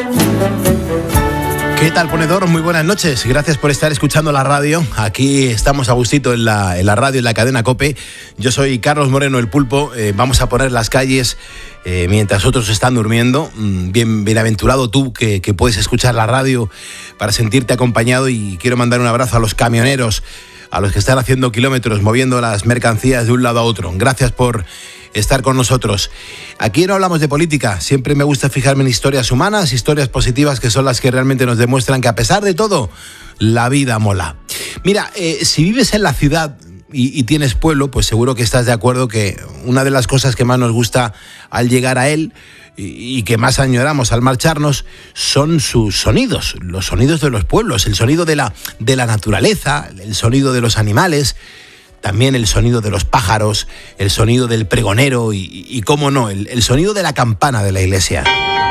¿Qué tal, ponedor? Muy buenas noches. Gracias por estar escuchando la radio. Aquí estamos a gustito en la radio, en la cadena COPE. Yo soy Carlos Moreno, el Pulpo. Vamos a poner las calles mientras otros están durmiendo. Bienaventurado tú que puedes escuchar la radio para sentirte acompañado. Y quiero mandar un abrazo a los camioneros, a los que están haciendo kilómetros, moviendo las mercancías de un lado a otro. Gracias por estar con nosotros. Aquí no hablamos de política, siempre me gusta fijarme en historias humanas, historias positivas, que son las que realmente nos demuestran que a pesar de todo, la vida mola. Mira, si vives en la ciudad y tienes pueblo, pues seguro que estás de acuerdo que una de las cosas que más nos gusta al llegar a él y que más añoramos al marcharnos son sus sonidos, los sonidos de los pueblos, el sonido de la naturaleza, el sonido de los animales, también el sonido de los pájaros, el sonido del pregonero y cómo no, el sonido de la campana de la iglesia.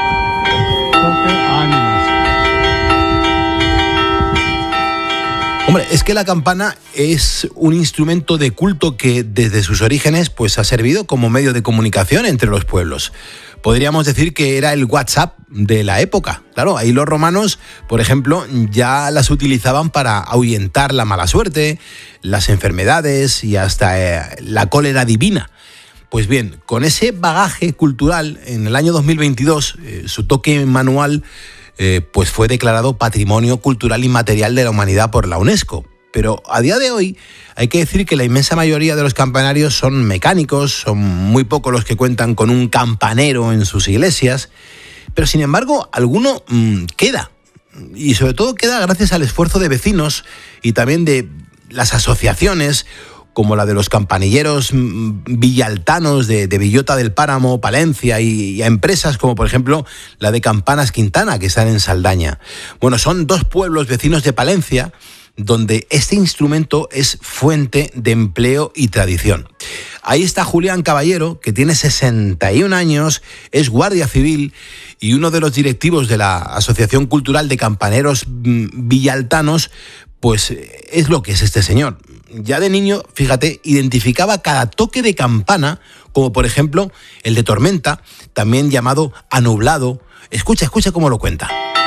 Hombre, es que la campana es un instrumento de culto que desde sus orígenes pues ha servido como medio de comunicación entre los pueblos. Podríamos decir que era el WhatsApp de la época. Claro, ahí los romanos, por ejemplo, ya las utilizaban para ahuyentar la mala suerte, las enfermedades y hasta la cólera divina. Pues bien, con ese bagaje cultural, en el año 2022, su toque manual pues fue declarado Patrimonio Cultural Inmaterial de la Humanidad por la UNESCO. Pero a día de hoy hay que decir que la inmensa mayoría de los campanarios son mecánicos, son muy pocos los que cuentan con un campanero en sus iglesias, pero sin embargo alguno queda, y sobre todo queda gracias al esfuerzo de vecinos y también de las asociaciones como la de los campanilleros villaltanos de Villota del Páramo, Palencia, y a empresas como por ejemplo la de Campanas Quintana, que están en Saldaña. Bueno, son dos pueblos vecinos de Palencia donde este instrumento es fuente de empleo y tradición. Ahí está Julián Caballero, que tiene 61 años, es guardia civil y uno de los directivos de la Asociación Cultural de Campaneros Villaltanos, pues es lo que es este señor. Ya de niño, fíjate, identificaba cada toque de campana, como por ejemplo el de tormenta, también llamado anublado. Escucha cómo lo cuenta.